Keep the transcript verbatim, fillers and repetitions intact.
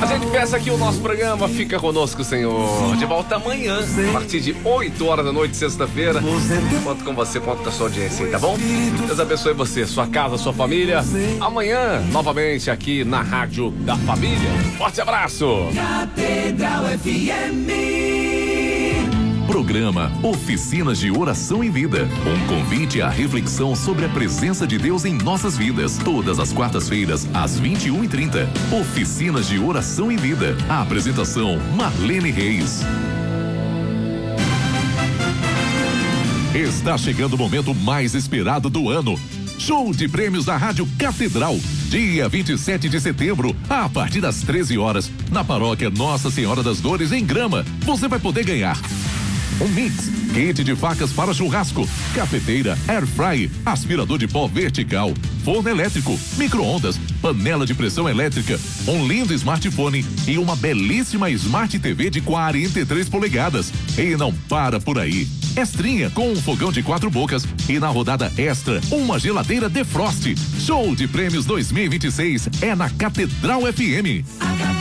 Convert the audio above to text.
A gente fecha aqui o nosso programa. Fica conosco, Senhor. De volta amanhã, a partir de oito horas da noite, sexta-feira. Conto com você, conto com a sua audiência aí, tá bom? Deus abençoe você, sua casa, sua família. Amanhã, novamente aqui na Rádio da Família. Forte abraço. Catedral F M. Programa Oficinas de Oração e Vida. Um convite à reflexão sobre a presença de Deus em nossas vidas. Todas as quartas-feiras, às vinte e uma e trinta. Oficinas de Oração e Vida. A apresentação, Marlene Reis. Está chegando o momento mais esperado do ano. Show de prêmios da Rádio Catedral. Dia vinte e sete de setembro, a partir das treze horas, na paróquia Nossa Senhora das Dores, em Grama. Você vai poder ganhar um mix, kit de facas para churrasco, cafeteira, air fry, aspirador de pó vertical, forno elétrico, micro-ondas, panela de pressão elétrica, um lindo smartphone e uma belíssima Smart T V de quarenta e três polegadas. E não para por aí. Extrinha com um fogão de quatro bocas e na rodada extra, uma geladeira Defrost. Show de prêmios dois mil e vinte e seis é na Catedral F M.